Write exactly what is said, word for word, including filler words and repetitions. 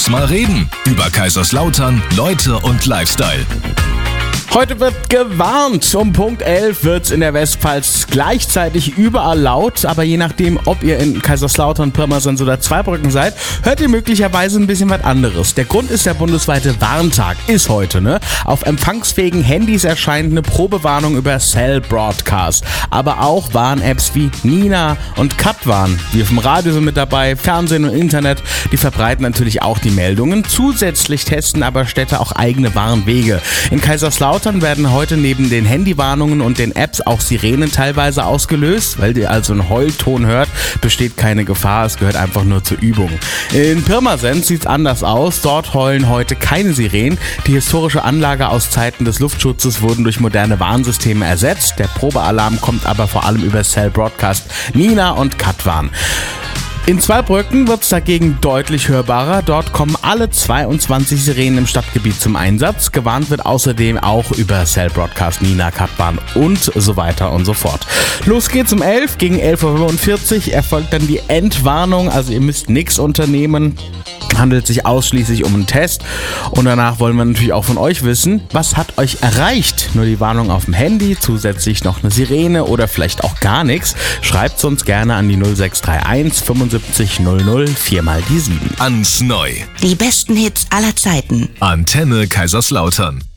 Lass mal reden. Über Kaiserslautern, Leute und Lifestyle. Heute wird gewarnt. Um Punkt elf wird es in der Westpfalz gleichzeitig überall laut. Aber je nachdem, ob ihr in Kaiserslautern, Pirmasens oder Zweibrücken seid, hört ihr möglicherweise ein bisschen was anderes. Der Grund ist der bundesweite Warntag. Ist heute, ne? Auf empfangsfähigen Handys erscheint eine Probewarnung über Cell Broadcast. Aber auch Warn-Apps wie Nina und Katwarn. Wir vom Radio sind mit dabei, Fernsehen und Internet. Die verbreiten natürlich auch die Meldungen. Zusätzlich testen aber Städte auch eigene Warnwege. In Kaiserslautern werden heute neben den Handywarnungen und den Apps auch Sirenen teilweise ausgelöst. Weil ihr also einen Heulton hört, besteht keine Gefahr, es gehört einfach nur zur Übung. In Pirmasens sieht es anders aus. Dort heulen heute keine Sirenen. Die historische Anlage aus Zeiten des Luftschutzes wurden durch moderne Warnsysteme ersetzt. Der Probealarm kommt aber vor allem über Cell Broadcast, Nina und Katwarn. In Zweibrücken wird es dagegen deutlich hörbarer. Dort kommen alle zweiundzwanzig Sirenen im Stadtgebiet zum Einsatz. Gewarnt wird außerdem auch über Cell Broadcast, Nina, Katwarn und so weiter und so fort. Los geht's um elf. Gegen elf Uhr fünfundvierzig erfolgt dann die Entwarnung. Also ihr müsst nichts unternehmen. Handelt sich ausschließlich um einen Test. Und danach wollen wir natürlich auch von euch wissen, was hat euch erreicht? Nur die Warnung auf dem Handy, zusätzlich noch eine Sirene oder vielleicht auch gar nichts? Schreibt uns gerne an die null sechs drei eins fünfundsiebzig null null vier mal die sieben. Ans Neu. Die besten Hits aller Zeiten. Antenne Kaiserslautern.